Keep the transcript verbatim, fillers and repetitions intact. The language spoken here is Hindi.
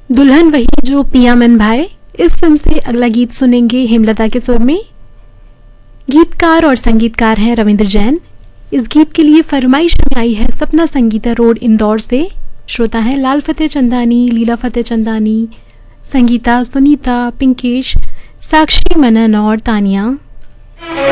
दुल्हन वही जो पिया मन भाए, इस फिल्म से अगला गीत सुनेंगे हेमलता के सुर में। गीतकार और संगीतकार हैं रविंद्र जैन। इस गीत के लिए फरमाइश में आई है सपना संगीता रोड इंदौर से। श्रोता हैं लाल फतेह चंदानी, लीला फतेह चंदानी, संगीता, सुनीता, पिंकेश, साक्षी, मनन और तानिया।